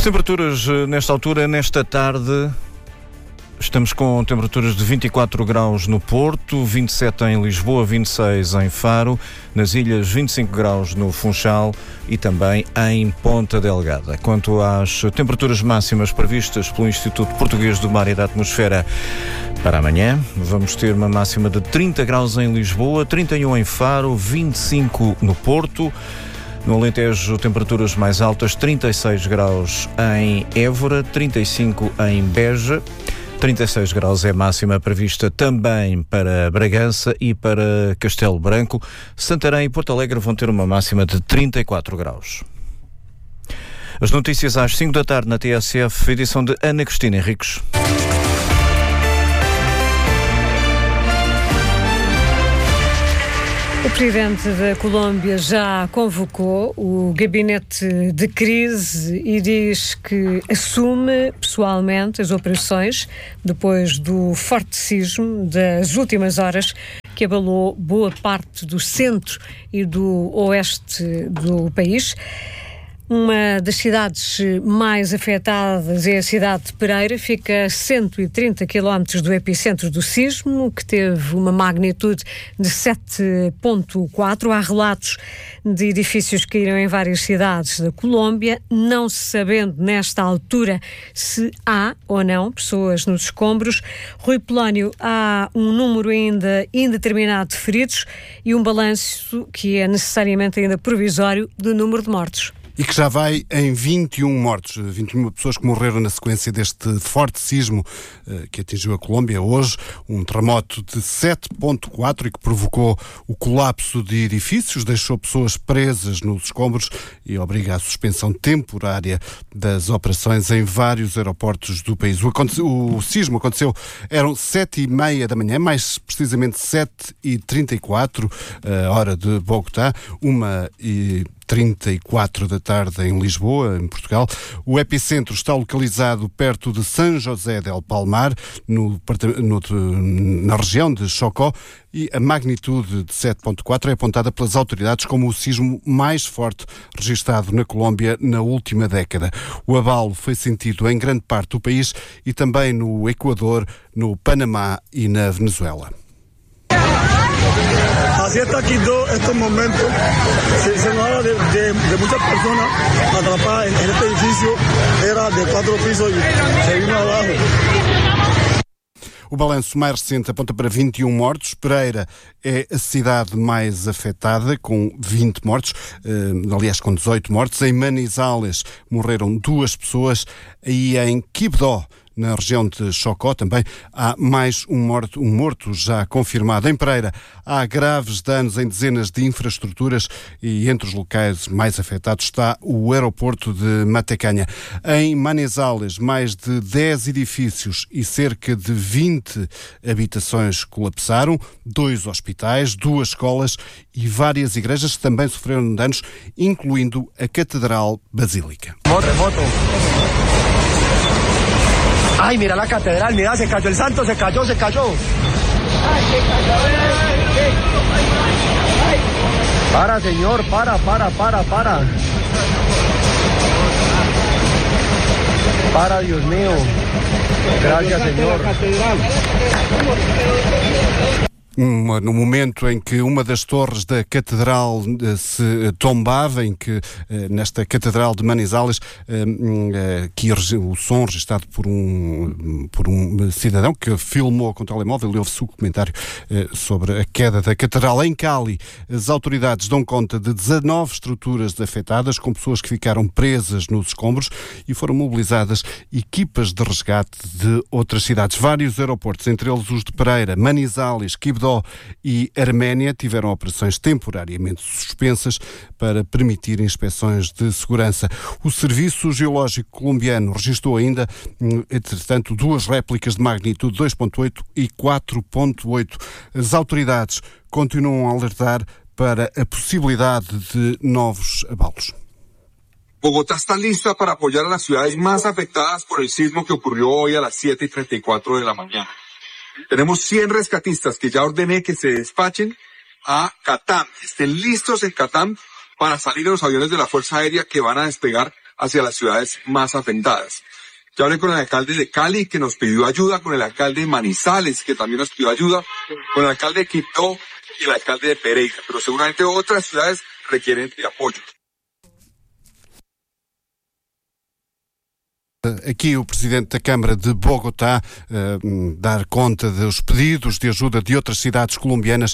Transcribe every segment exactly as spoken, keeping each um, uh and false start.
As temperaturas nesta altura, nesta tarde, estamos com temperaturas de vinte e quatro graus no Porto, vinte e sete em Lisboa, vinte e seis em Faro, nas ilhas vinte e cinco graus no Funchal e também em Ponta Delgada. Quanto às temperaturas máximas previstas pelo Instituto Português do Mar e da Atmosfera para amanhã, vamos ter uma máxima de trinta graus em Lisboa, trinta e um em Faro, vinte e cinco no Porto. No Alentejo, temperaturas mais altas, trinta e seis graus em Évora, trinta e cinco em Beja, trinta e seis graus é a máxima prevista também para Bragança e para Castelo Branco. Santarém e Porto Alegre vão ter uma máxima de trinta e quatro graus. As notícias às cinco da tarde na T S F, edição de Ana Cristina Henriques. O presidente da Colômbia já convocou o gabinete de crise e diz que assume pessoalmente as operações depois do forte sismo das últimas horas que abalou boa parte do centro e do oeste do país. Uma das cidades mais afetadas é a cidade de Pereira, fica a cento e trinta quilómetros do epicentro do sismo, que teve uma magnitude de sete ponto quatro. Há relatos de edifícios que caíram em várias cidades da Colômbia, não se sabendo nesta altura se há ou não pessoas nos escombros. Rui Polónio, há um número ainda indeterminado de feridos e um balanço que é necessariamente ainda provisório do número de mortos. E que já vai em vinte e um mortos, vinte e uma pessoas que morreram na sequência deste forte sismo uh, que atingiu a Colômbia hoje, um terremoto de sete ponto quatro e que provocou o colapso de edifícios, deixou pessoas presas nos escombros e obriga à suspensão temporária das operações em vários aeroportos do país. O, aconte- o sismo aconteceu, eram sete e meia da manhã, mais precisamente sete e trinta e quatro, uh, hora de Bogotá, uma e trinta e quatro da tarde em Lisboa, em Portugal. O epicentro está localizado perto de São José del Palmar, no, no, na região de Chocó, e a magnitude de sete ponto quatro é apontada pelas autoridades como o sismo mais forte registado na Colômbia na última década. O abalo foi sentido em grande parte do país e também no Equador, no Panamá e na Venezuela. Así está aquí todo estos momentos. Se, se nos habla de, de, de muchas personas atrapadas en, en este edificio. Era de cuatro pisos y se vino abajo. O balanço mais recente aponta para vinte e um mortos. Pereira é a cidade mais afetada, com vinte mortos, uh, aliás, com dezoito mortos. Em Manizales morreram duas pessoas. E em Quibdó, na região de Chocó, também há mais um morto, um morto já confirmado. Em Pereira há graves danos em dezenas de infraestruturas e entre os locais mais afetados está o aeroporto de Matecanha. Em Manizales, mais de dez edifícios e cerca de vinte habitações colapsaram, dois hospitais, duas escolas e várias igrejas que também sofreram danos, incluindo a Catedral Basílica. Moto, moto. Ay, mira la catedral, mira, se cayó el santo, se cayó, se cayó. Ay, se cayó. Para, señor, para, para, para, para. Para, Dios mío. Gracias, señor. Um, no momento em que uma das torres da catedral uh, se uh, tombava, em que uh, nesta catedral de Manizales, uh, uh, que o som registrado por um, por um cidadão que filmou com o telemóvel e ouve-se o comentário uh, sobre a queda da catedral. Em Cali, as autoridades dão conta de dezanove estruturas afetadas, com pessoas que ficaram presas nos escombros e foram mobilizadas equipas de resgate de outras cidades. Vários aeroportos, entre eles os de Pereira, Manizales, Quibdó e Arménia, tiveram operações temporariamente suspensas para permitir inspeções de segurança. O Serviço Geológico Colombiano registrou ainda, entretanto, duas réplicas de magnitude dois ponto oito e quatro ponto oito. As autoridades continuam a alertar para a possibilidade de novos abalos. Bogotá está lista para apoyar a las ciudades más afectadas por el sismo que ocurrió hoy a las siete y treinta y cuatro de la mañana. Tenemos cien rescatistas que ya ordené que se despachen a Catam, estén listos en Catam para salir en los aviones de la Fuerza Aérea que van a despegar hacia las ciudades más afectadas. Ya hablé con el alcalde de Cali, que nos pidió ayuda, con el alcalde de Manizales, que también nos pidió ayuda, con el alcalde de Quibdó y el alcalde de Pereira, pero seguramente otras ciudades requieren de apoyo. Aqui o Presidente da Câmara de Bogotá uh, dar conta dos pedidos de ajuda de outras cidades colombianas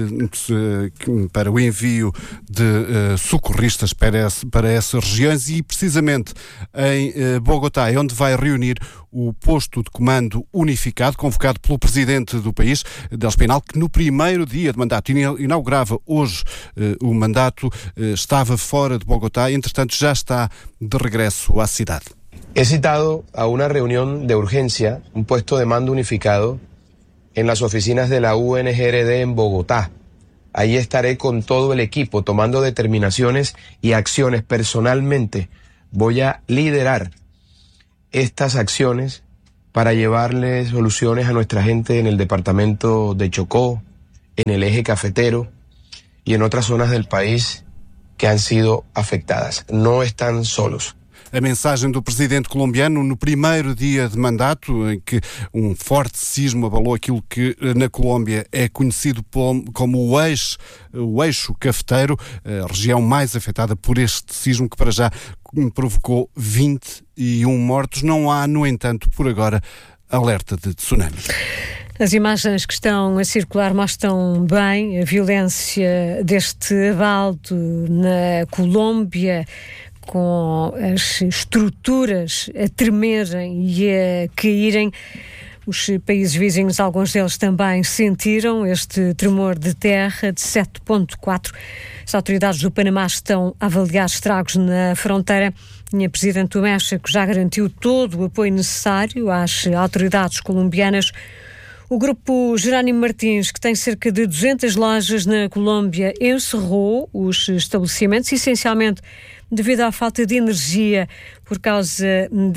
uh, para o envio de uh, socorristas para, esse, para essas regiões e precisamente em uh, Bogotá é onde vai reunir o posto de comando unificado convocado pelo Presidente do país, Del Espinal, que no primeiro dia de mandato inaugurava hoje uh, o mandato, uh, estava fora de Bogotá e entretanto já está de regresso à cidade. He citado a una reunión de urgencia, un puesto de mando unificado en las oficinas de la U N G R D en Bogotá. Ahí estaré con todo el equipo tomando determinaciones y acciones. Personalmente voy a liderar estas acciones para llevarle soluciones a nuestra gente en el departamento de Chocó, en el eje cafetero y en otras zonas del país que han sido afectadas. No están solos. A mensagem do presidente colombiano no primeiro dia de mandato, em que um forte sismo abalou aquilo que na Colômbia é conhecido como o eixo, o eixo cafeteiro, a região mais afetada por este sismo que para já provocou vinte e um mortos. Não há, no entanto, por agora, alerta de tsunami. As imagens que estão a circular mostram bem a violência deste abalo na Colômbia, com as estruturas a tremerem e a caírem. Os países vizinhos, alguns deles também sentiram este tremor de terra de sete ponto quatro. As autoridades do Panamá estão a avaliar estragos na fronteira. A Presidente do México já garantiu todo o apoio necessário às autoridades colombianas. O grupo Jerónimo Martins, que tem cerca de duzentas lojas na Colômbia, encerrou os estabelecimentos, essencialmente devido à falta de energia por causa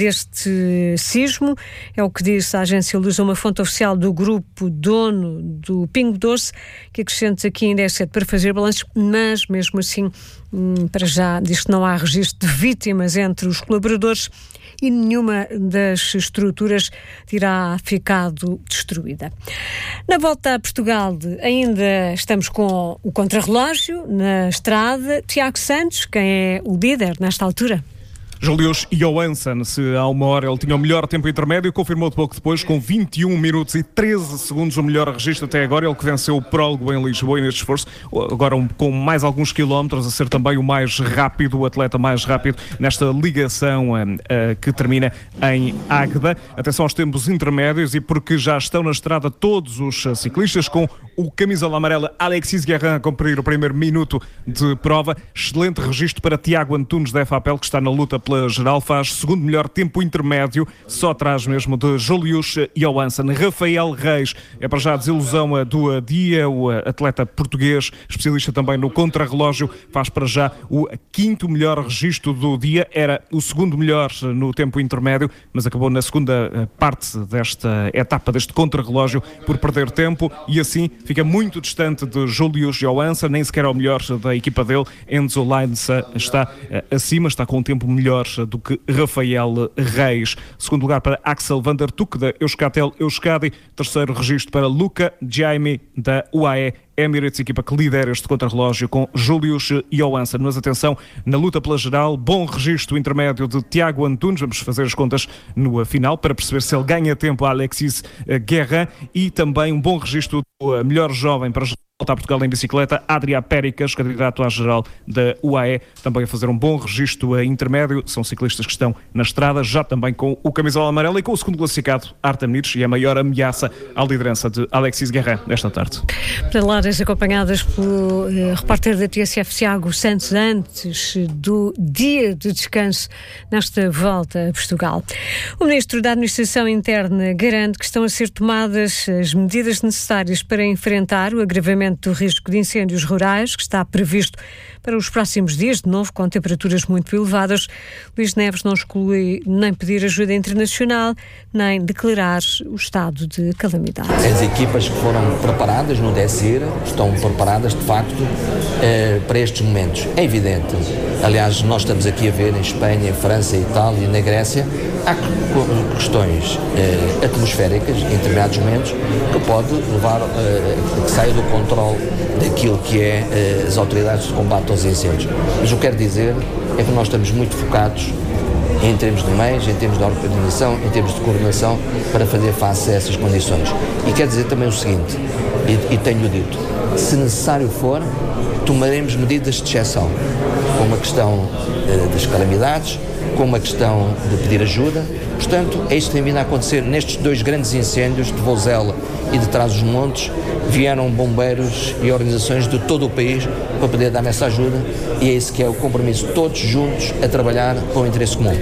deste sismo. É o que disse a agência Lusa, uma fonte oficial do grupo dono do Pingo Doce, que acrescenta que ainda é cedo para fazer balanços, mas mesmo assim, para já, diz que não há registro de vítimas entre os colaboradores e nenhuma das estruturas terá ficado destruída. Na volta a Portugal, ainda estamos com o contrarrelógio na estrada. Tiago Santos, quem é o líder nesta altura? Julius Johansson, se há uma hora ele tinha o melhor tempo intermédio, confirmou de pouco depois, com vinte e um minutos e treze segundos, o melhor registro até agora. Ele que venceu o prólogo em Lisboa neste esforço, agora um, com mais alguns quilómetros, a ser também o mais rápido, o atleta mais rápido nesta ligação uh, uh, que termina em Águeda. Atenção aos tempos intermédios, e porque já estão na estrada todos os uh, ciclistas, com o camisola amarela Alexis Guerrin a cumprir o primeiro minuto de prova. Excelente registro para Tiago Antunes da F A P L, que está na luta pela geral, faz segundo melhor tempo intermédio, só atrás mesmo de Julius Johansson. Rafael Reis é para já a desilusão do dia, o atleta português, especialista também no contrarrelógio, faz para já o quinto melhor registro do dia, era o segundo melhor no tempo intermédio, mas acabou na segunda parte desta etapa, deste contrarrelógio, por perder tempo, e assim fica muito distante de Julius Johansson, nem sequer é o melhor da equipa dele. Enzo Lainz está acima, está com um tempo melhor do que Rafael Reis. Segundo lugar para Axel van der Tuck da Euskaltel Euskadi. Terceiro registro para Luca Jaime da U A E Emirates, equipa que lidera este contrarrelógio com Julius Johansson. Mas atenção, na luta pela geral, bom registro intermédio de Tiago Antunes. Vamos fazer as contas no final para perceber se ele ganha tempo a Alexis Guerrin, e também um bom registro do melhor jovem para volta a Portugal em bicicleta, Adrià Péricas, candidato à geral da U A E, também a fazer um bom registro intermédio. São ciclistas que estão na estrada, já também com o camisola amarela e com o segundo classificado, Artem Nitsch, e a maior ameaça à liderança de Alexis Guerrin nesta tarde. Palavras acompanhadas pelo eh, repórter da T S F, Tiago Santos, antes do dia de descanso nesta volta a Portugal. O Ministro da Administração Interna garante que estão a ser tomadas as medidas necessárias para enfrentar o agravamento agravamento do risco de incêndios rurais, que está previsto para os próximos dias, de novo com temperaturas muito elevadas. Luís Neves não exclui nem pedir ajuda internacional, nem declarar o estado de calamidade. As equipas que foram preparadas no DECIR estão preparadas, de facto, eh, para estes momentos. É evidente, aliás, nós estamos aqui a ver em Espanha, em França, em Itália e na Grécia, há questões eh, atmosféricas em determinados momentos que pode levar eh, a que saia do controle daquilo que é eh, as autoridades de combate aos incêndios. Mas o que quero dizer é que nós estamos muito focados em termos de meios, em termos de organização, em termos de coordenação para fazer face a essas condições. E quero dizer também o seguinte, e, e tenho dito, se necessário for, tomaremos medidas de exceção, com uma questão eh, das calamidades, com uma questão de pedir ajuda. Portanto, é isto que tem vindo a acontecer nestes dois grandes incêndios de Vozela e de Trás-os-Montes. Vieram bombeiros e organizações de todo o país para poder dar essa ajuda, e é esse que é o compromisso, todos juntos a trabalhar para o interesse comum.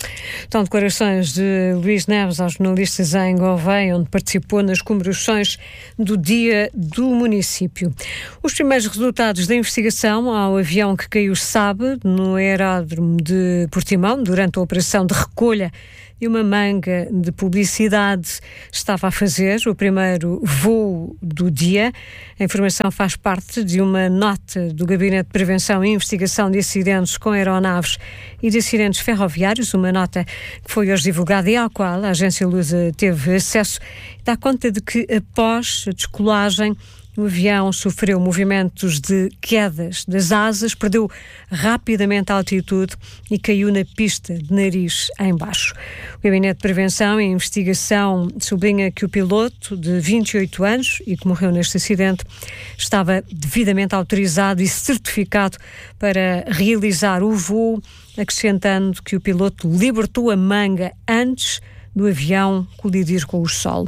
São declarações de Luís Neves aos jornalistas em Gouveia, onde participou nas comemorações do Dia do Município. Os primeiros resultados da investigação ao avião que caiu sábado no aeródromo de Portimão durante a operação de recolha e uma manga de publicidade estava a fazer o primeiro voo do dia. A informação faz parte de uma nota do Gabinete de Prevenção e Investigação de Acidentes com Aeronaves e de Acidentes Ferroviários, uma nota que foi hoje divulgada e à qual a Agência Lusa teve acesso. Dá conta de que, após a descolagem, o avião sofreu movimentos de quedas das asas, perdeu rapidamente a altitude e caiu na pista de nariz em baixo. O Gabinete de Prevenção e Investigação sublinha que o piloto, de vinte e oito anos e que morreu neste acidente, estava devidamente autorizado e certificado para realizar o voo, acrescentando que o piloto libertou a manga antes do avião colidir com o solo.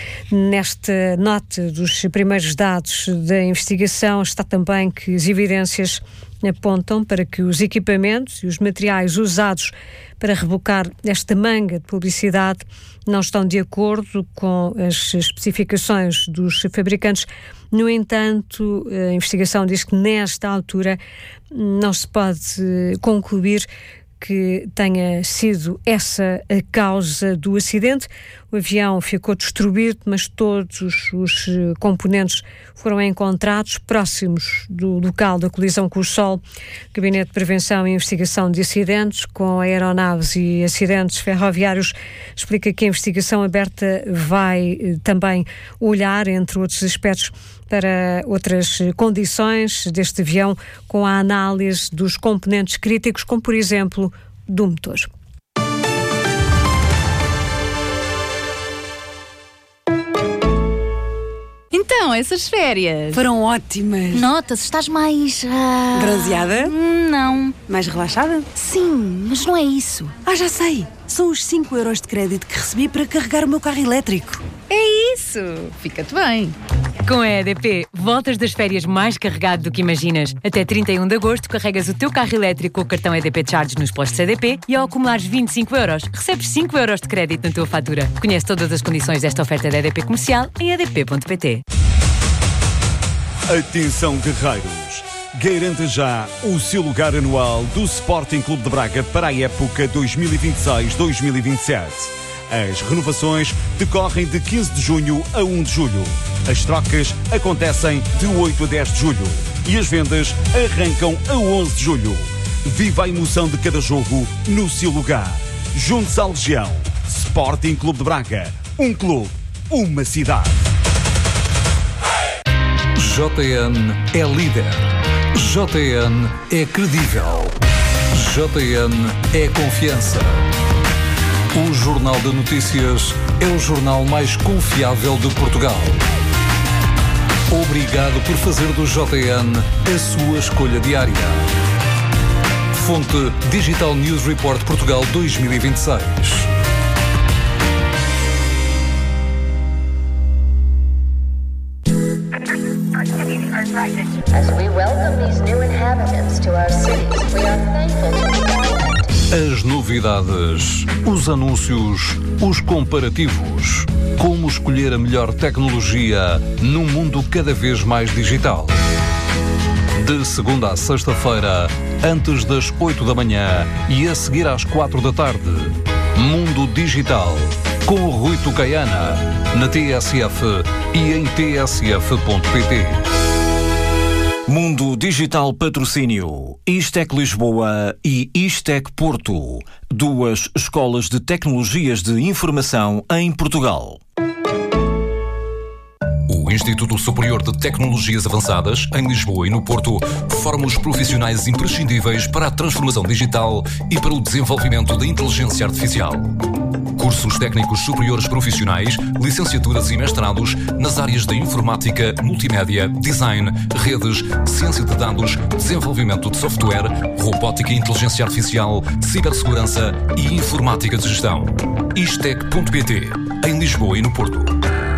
Nesta nota dos primeiros dados da investigação está também que as evidências apontam para que os equipamentos e os materiais usados para rebocar esta manga de publicidade não estão de acordo com as especificações dos fabricantes. No entanto, a investigação diz que nesta altura não se pode concluir que tenha sido essa a causa do acidente. O avião ficou destruído, mas todos os componentes foram encontrados próximos do local da colisão com o solo. O Gabinete de Prevenção e Investigação de Acidentes com Aeronaves e Acidentes Ferroviários explica que a investigação aberta vai também olhar, entre outros aspectos, para outras condições deste avião, com a análise dos componentes críticos, como por exemplo do motor. Então, essas férias foram ótimas. Nota-se, estás mais... Uh... bronzeada? Não. Mais relaxada? Sim, mas não é isso. Ah, já sei. São os cinco euros de crédito que recebi para carregar o meu carro elétrico. É isso. Fica-te bem. Com a E D P, voltas das férias mais carregado do que imaginas. Até trinta e um de agosto, carregas o teu carro elétrico com o cartão E D P Charge nos postos E D P e ao acumulares vinte e cinco euros, recebes cinco euros de crédito na tua fatura. Conhece todas as condições desta oferta da E D P Comercial em e d p ponto p t. Atenção, guerreiros! Garanta já o seu lugar anual do Sporting Clube de Braga para a época dois mil e vinte e seis dois mil e vinte e sete. As renovações decorrem de quinze de junho a um de julho. As trocas acontecem de oito a dez de julho. E as vendas arrancam a onze de julho. Viva a emoção de cada jogo no seu lugar. Junte-se à Legião. Sporting Clube de Braga. Um clube, uma cidade. J N é líder. J N é credível. J N é confiança. O Jornal de Notícias é o jornal mais confiável de Portugal. Obrigado por fazer do J N a sua escolha diária. Fonte Digital News Report Portugal dois mil e vinte e seis. As we welcome these new inhabitants to our cities, we are thankful to the government. As novidades, os anúncios, os comparativos. Como escolher a melhor tecnologia num mundo cada vez mais digital. De segunda a sexta-feira, antes das oito da manhã e a seguir às quatro da tarde. Mundo Digital, com o Rui Tucaiana, na T S F e em t s f ponto p t. Mundo Digital Patrocínio, Istec Lisboa e Istec Porto, duas escolas de tecnologias de informação em Portugal. O Instituto Superior de Tecnologias Avançadas, em Lisboa e no Porto, forma os profissionais imprescindíveis para a transformação digital e para o desenvolvimento da inteligência artificial. Cursos técnicos superiores profissionais, licenciaturas e mestrados nas áreas da informática, multimédia, design, redes, ciência de dados, desenvolvimento de software, robótica e inteligência artificial, cibersegurança e informática de gestão. istec ponto p t, em Lisboa e no Porto.